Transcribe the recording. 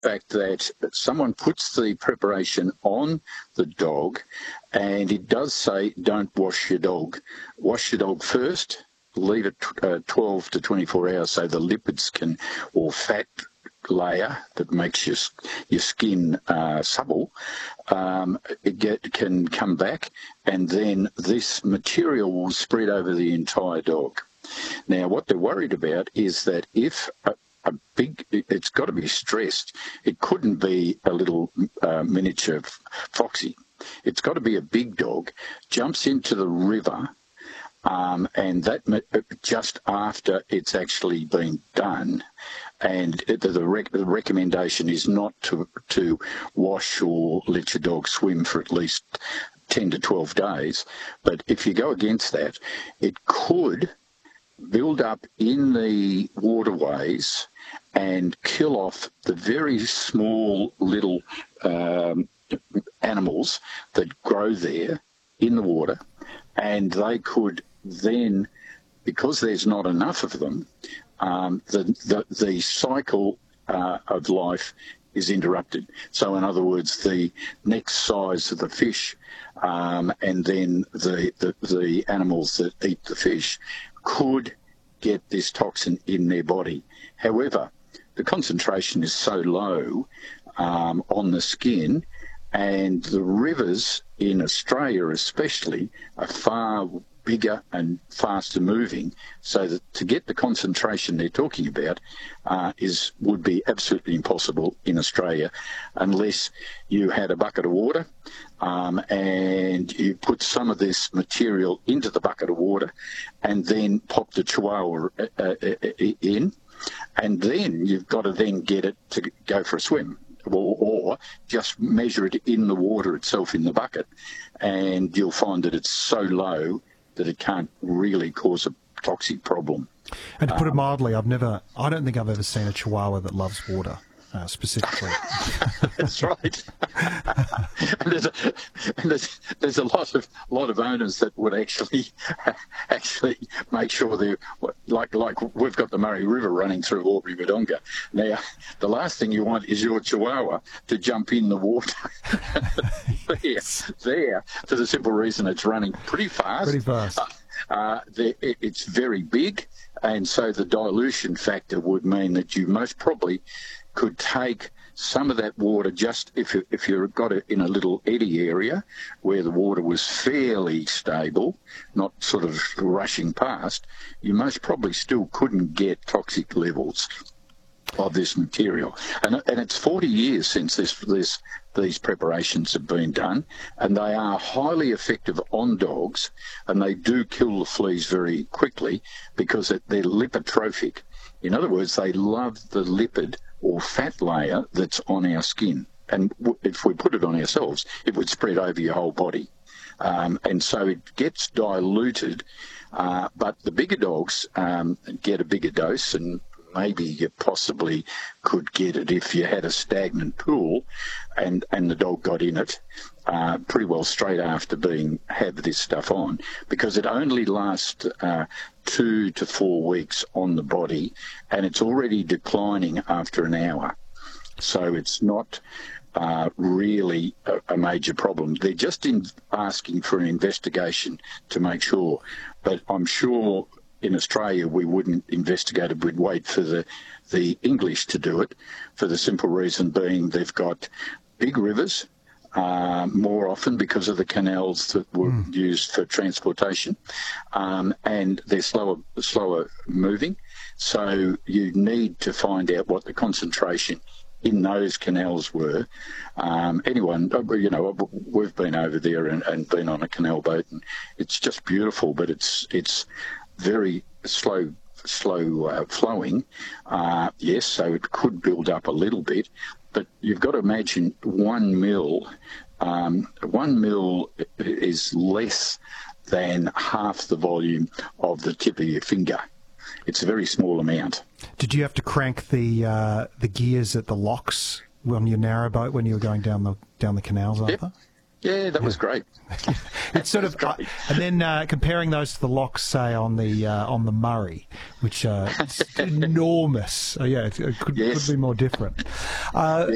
fact that someone puts the preparation on the dog, and it does say don't wash your dog. Wash your dog first, leave it 12 to 24 hours so the lipids can, or fat layer that makes your skin supple, can come back, and then this material will spread over the entire dog. Now, what they're worried about is that if it's got to be stressed. It couldn't be a little miniature foxy. It's got to be a big dog, jumps into the river, and that just after it's actually been done. And the recommendation is not to wash or let your dog swim for at least 10 to 12 days. But if you go against that, it could build up in the waterways and kill off the very small little animals that grow there in the water, and they could then, because there's not enough of them, the cycle of life is interrupted. So in other words, the next size of the fish and then the animals that eat the fish could get this toxin in their body. However, the concentration is so low on the skin, and the rivers in Australia especially are far bigger and faster moving, so that to get the concentration they're talking about would be absolutely impossible in Australia unless you had a bucket of water and you put some of this material into the bucket of water and then pop the chihuahua in, and then you've got to then get it to go for a swim. Or just measure it in the water itself in the bucket, and you'll find that it's so low that it can't really cause a toxic problem. And to put it mildly, I don't think I've ever seen a chihuahua that loves water, specifically. That's right. and there's a lot of owners that would actually make sure they're like we've got the Murray River running through Albury Wodonga. Now, the last thing you want is your chihuahua to jump in the water there for the simple reason it's running pretty fast. It's very big, and so the dilution factor would mean that you most probably could take some of that water, just if you've got it in a little eddy area where the water was fairly stable, not sort of rushing past, you most probably still couldn't get toxic levels of this material. And it's 40 years since these preparations have been done, and they are highly effective on dogs, and they do kill the fleas very quickly because they're lipotrophic. In other words, they love the lipid or fat layer that's on our skin. And if we put it on ourselves, it would spread over your whole body. And so it gets diluted. But the bigger dogs get a bigger dose, and maybe you possibly could get it if you had a stagnant pool and the dog got in it pretty well straight after had this stuff on, because it only lasts 2 to 4 weeks on the body, and it's already declining after an hour. So it's not really a major problem. They're just asking for an investigation to make sure. But I'm sure in Australia we wouldn't investigate it. We'd wait for the English to do it, for the simple reason being they've got big rivers, more often because of the canals that were used for transportation, and they're slower moving. So you need to find out what the concentration in those canals were. We've been over there and been on a canal boat, and it's just beautiful, but it's very slow flowing. Yes, so it could build up a little bit, but you've got to imagine 1 mil. 1 mil is less than half the volume of the tip of your finger. It's a very small amount. Did you have to crank the gears at the locks on your narrowboat when you were going down the canals, Arthur? Yeah, that was great. It's sort of, and then comparing those to the locks, say on the Murray, which are enormous. It could be more different.